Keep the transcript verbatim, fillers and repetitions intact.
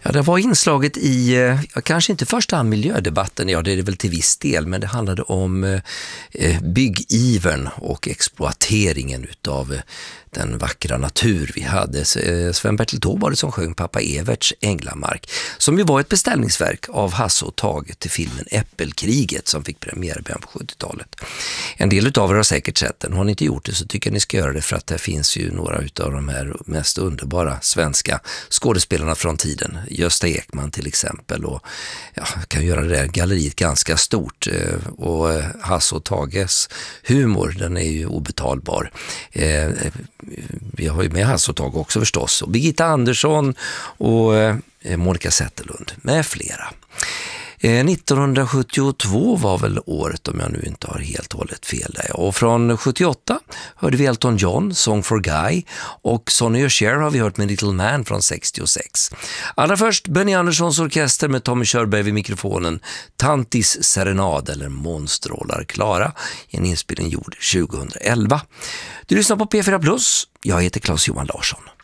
Ja, det var inslaget i, ja, kanske inte första hand miljödebatten, ja det är det väl till viss del, men det handlade om eh, byggivern och exploateringen utav eh, den vackra natur vi hade. Sven-Bertil Taube var det som sjöng Pappa Everts Änglamark, som ju var ett beställningsverk av Hasse och Tage till filmen Äppelkriget som fick premiär i början på sjuttiotalet. En del utav er har säkert sett den. Har ni inte gjort det så tycker jag ni ska göra det, för att det finns ju några utav de här mest underbara svenska skådespelarna från tiden. Gösta Ekman till exempel, och ja, kan göra det där galleriet ganska stort, och Hasse och Tages humor, den är ju obetalbar. Eh, vi har ju med Hasse och Tage också förstås, och Birgitta Andersson och eh, Monica Zetterlund med flera. Eh, nittonhundrasjuttiotvå var väl året, om jag nu inte har helt hållet fel där. Och från sjuttioåtta hörde vi Elton John, Song for Guy, och Sonny och Cher har vi hört med Little Man från sextiosex. Allra först Benny Anderssons orkester med Tommy Körberg vid mikrofonen, Tantis serenad eller Månstrålar Klara, en inspelning gjord tjugohundraelva. Du lyssnar på P fyra Plus, jag heter Claes Johan Larsson.